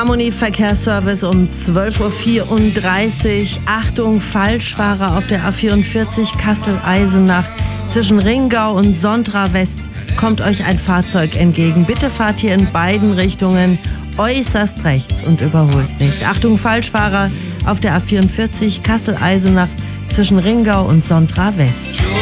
Harmonie Verkehrsservice um 12.34 Uhr. Achtung, Falschfahrer auf der A44 Kassel-Eisenach. Zwischen Ringgau und Sontra West kommt euch ein Fahrzeug entgegen. Bitte fahrt hier in beiden Richtungen äußerst rechts und überholt nicht. Achtung, Falschfahrer auf der A44 Kassel-Eisenach zwischen Ringgau und Sontra West.